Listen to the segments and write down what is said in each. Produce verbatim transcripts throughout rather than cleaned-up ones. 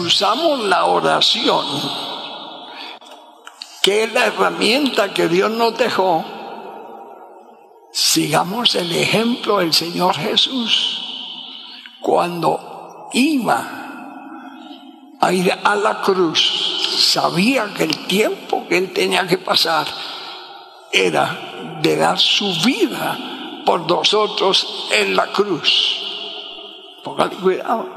usamos la oración, que es la herramienta que Dios nos dejó, sigamos el ejemplo del Señor Jesús. Cuando iba a ir a la cruz, sabía que el tiempo que él tenía que pasar era de dar su vida por nosotros en la cruz. Póngale cuidado.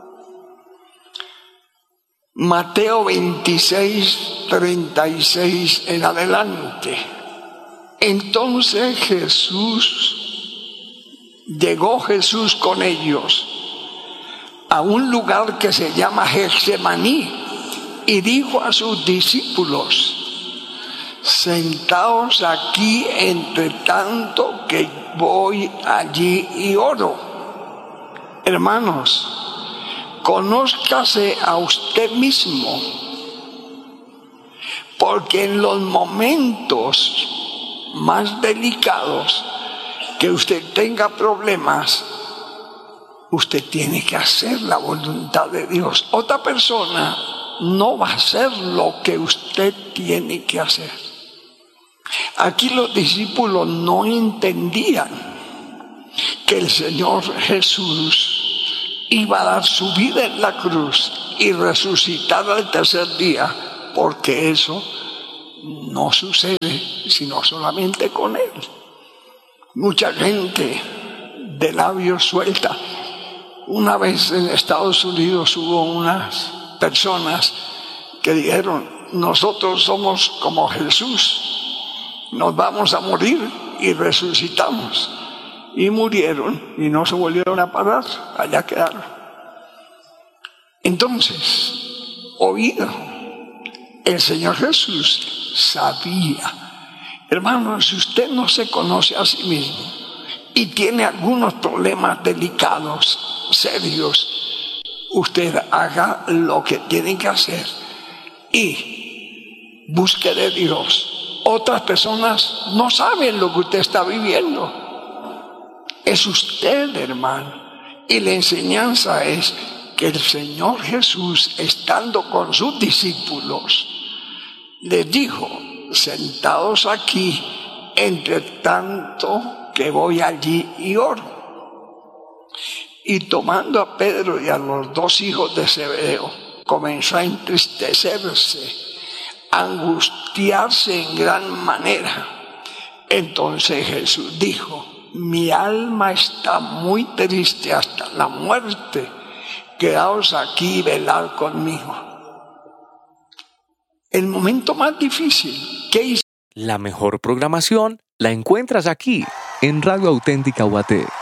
Mateo veintiséis, treinta y seis en adelante. Entonces Jesús, llegó Jesús con ellos a un lugar que se llama Getsemaní y dijo a sus discípulos: sentaos aquí entre tanto que voy allí y oro. Hermanos, conózcase a usted mismo, porque en los momentos más delicados que usted tenga problemas, usted tiene que hacer la voluntad de Dios. Otra persona no va a hacer lo que usted tiene que hacer. Aquí los discípulos no entendían que el Señor Jesús iba a dar su vida en la cruz y resucitar al tercer día, porque eso no sucede sino solamente con Él. Mucha gente de labios suelta. Una vez en Estados Unidos hubo unas personas que dijeron: nosotros somos como Jesús, nos vamos a morir y resucitamos. Y murieron y no se volvieron a parar, allá quedaron. Entonces, oído, el Señor Jesús sabía. Hermano, si usted no se conoce a sí mismo y tiene algunos problemas delicados, serios, usted haga lo que tiene que hacer y busque de Dios. Otras personas no saben lo que usted está viviendo. Es usted, hermano. Y la enseñanza es que el Señor Jesús, estando con sus discípulos, les dijo: sentados aquí, entre tanto que voy allí y oro. Y tomando a Pedro y a los dos hijos de Zebedeo, comenzó a entristecerse, a angustiarse en gran manera. Entonces Jesús dijo: mi alma está muy triste hasta la muerte, quedaos aquí y velad conmigo. El momento más difícil, ¿qué hizo? La mejor programación la encuentras aquí, en Radio Auténtica Guate.